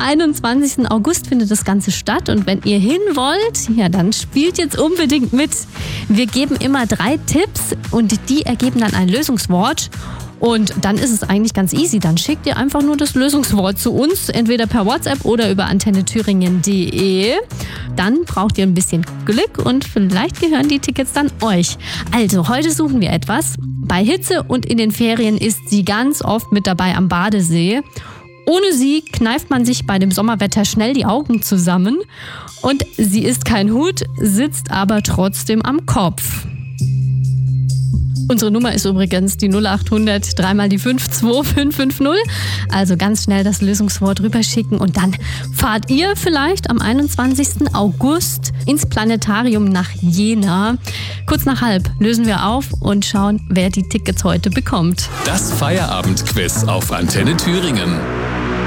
21. August findet das Ganze statt und wenn ihr hin wollt, ja, dann spielt jetzt unbedingt mit. Wir geben immer 3 Tipps und die ergeben dann ein Lösungswort. Und dann ist es eigentlich ganz easy. Dann schickt ihr einfach nur das Lösungswort zu uns, entweder per WhatsApp oder über antennethüringen.de. Dann braucht ihr ein bisschen Glück und vielleicht gehören die Tickets dann euch. Also, heute suchen wir etwas. Bei Hitze und in den Ferien ist sie ganz oft mit dabei am Badesee. Ohne sie kneift man sich bei dem Sommerwetter schnell die Augen zusammen. Und sie ist kein Hut, sitzt aber trotzdem am Kopf. Unsere Nummer ist übrigens die 0800 3 mal die 52550. Also ganz schnell das Lösungswort rüberschicken und dann fahrt ihr vielleicht am 21. August ins Planetarium nach Jena. Kurz nach 12 lösen wir auf und schauen, wer die Tickets heute bekommt. Das Feierabendquiz auf Antenne Thüringen.